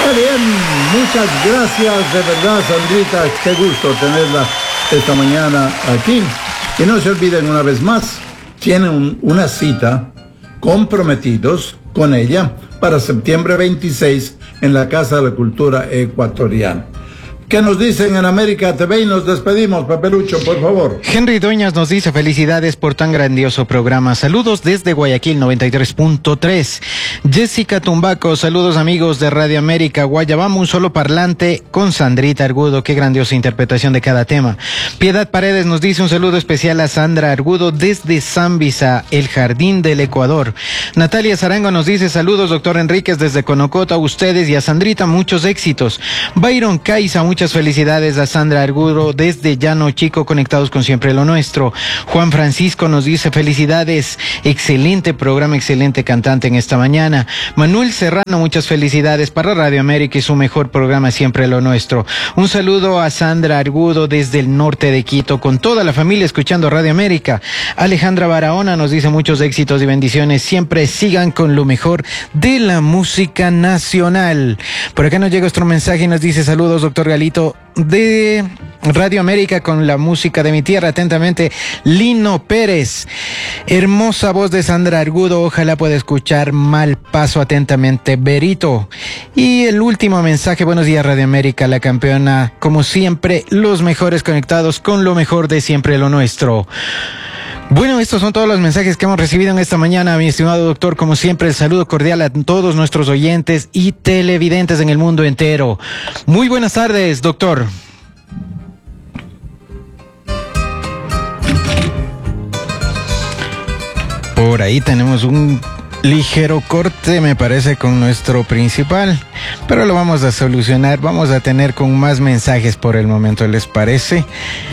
Qué bien, muchas gracias, de verdad, Sandrita, qué gusto tenerla esta mañana aquí. Y no se olviden una vez más, tienen una cita comprometidos con ella para septiembre 26 en la Casa de la Cultura Ecuatoriana. ¿Qué nos dicen en América TV? Y nos despedimos, Papelucho, por favor. Henry Dueñas nos dice: felicidades por tan grandioso programa. Saludos desde Guayaquil 93.3. Jessica Tumbaco, saludos amigos de Radio América. Guayabamba, un solo parlante con Sandrita Argudo. Qué grandiosa interpretación de cada tema. Piedad Paredes nos dice un saludo especial a Sandra Argudo desde Zambisa, el Jardín del Ecuador. Natalia Zarango nos dice: saludos, doctor Enríquez, desde Conocota, a ustedes y a Sandrita, muchos éxitos. Byron Caiza, muchas felicidades a Sandra Argudo desde Llano Chico, conectados con Siempre lo Nuestro. Juan Francisco nos dice: felicidades, excelente programa, excelente cantante en esta mañana. Manuel Serrano, muchas felicidades para Radio América y su mejor programa, Siempre lo Nuestro. Un saludo a Sandra Argudo desde el norte de Quito, con toda la familia escuchando Radio América. Alejandra Barahona nos dice: muchos éxitos y bendiciones, siempre sigan con lo mejor de la música nacional. Por acá nos llega otro mensaje y nos dice: saludos, doctor Galito de Radio América con la música de mi tierra. Atentamente, Lino Pérez. Hermosa voz de Sandra Argudo, ojalá pueda escuchar Mal Paso. Atentamente, Berito. Y el último mensaje: buenos días Radio América, la campeona, como siempre, los mejores conectados con lo mejor de Siempre lo Nuestro. Bueno, estos son todos los mensajes que hemos recibido en esta mañana, mi estimado doctor. Como siempre, el saludo cordial a todos nuestros oyentes y televidentes en el mundo entero. Muy buenas tardes, doctor. Por ahí tenemos un ligero corte, me parece, con nuestro principal, pero lo vamos a solucionar. Vamos a tener con más mensajes por el momento, ¿les parece?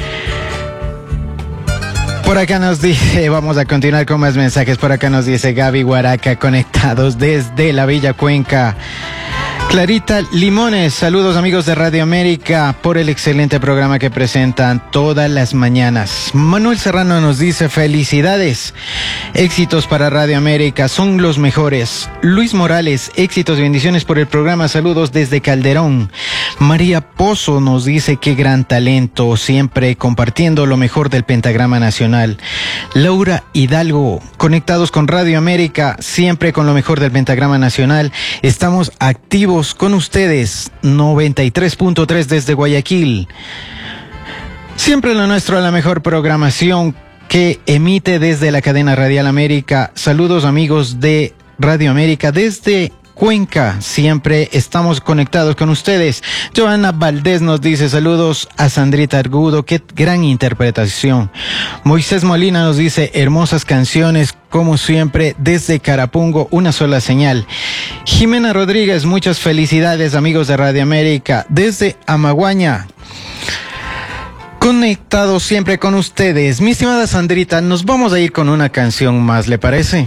Por acá nos dice, vamos a continuar con más mensajes. Por acá nos dice Gaby Huaraca, conectados desde la Bella Cuenca. Clarita Limones, saludos amigos de Radio América por el excelente programa que presentan todas las mañanas. Manuel Serrano nos dice: felicidades, éxitos para Radio América, son los mejores. Luis Morales, éxitos y bendiciones por el programa, saludos desde Calderón. María Pozo nos dice: qué gran talento, siempre compartiendo lo mejor del pentagrama nacional. Laura Hidalgo, conectados con Radio América, siempre con lo mejor del pentagrama nacional. Estamos activos con ustedes, 93.3 desde Guayaquil. Siempre lo nuestro, la mejor programación que emite desde la cadena Radial América. Saludos amigos de Radio América desde Cuenca, siempre estamos conectados con ustedes. Joana Valdés nos dice: saludos a Sandrita Argudo, qué gran interpretación. Moisés Molina nos dice: hermosas canciones, como siempre, desde Carapungo, una sola señal. Jimena Rodríguez, muchas felicidades amigos de Radio América, desde Amaguaña, conectados siempre con ustedes. Mi estimada Sandrita, nos vamos a ir con una canción más, ¿le parece?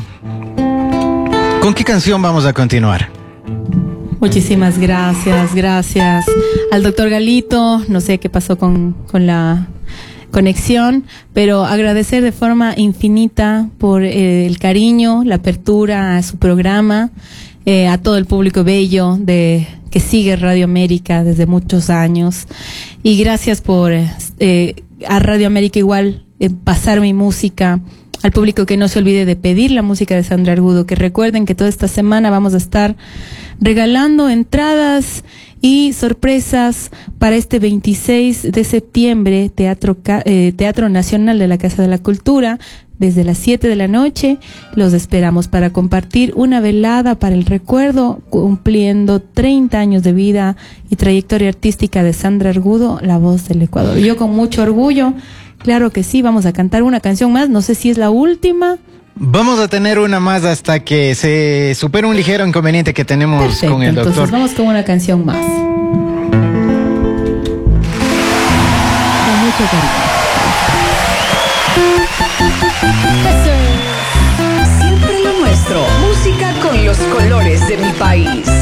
¿Con qué canción vamos a continuar? Muchísimas gracias al doctor Galito. No sé qué pasó con la conexión, pero agradecer de forma infinita por el cariño, la apertura a su programa, a todo el público bello que sigue Radio América desde muchos años. Y gracias por a Radio América igual pasar mi música. Al público, que no se olvide de pedir la música de Sandra Argudo, que recuerden que toda esta semana vamos a estar regalando entradas y sorpresas para este 26 de septiembre, Teatro Nacional de la Casa de la Cultura, desde las 7 de la noche. Los esperamos para compartir una velada para el recuerdo, cumpliendo 30 años de vida y trayectoria artística de Sandra Argudo, la voz del Ecuador. Yo con mucho orgullo. Claro que sí, vamos a cantar una canción más, no sé si es la última. Vamos a tener una más hasta que se supere un ligero inconveniente que tenemos. Perfecto, con el doctor. Entonces vamos con una canción más. Con mucho cariño. Siempre lo nuestro, música con los colores de mi país.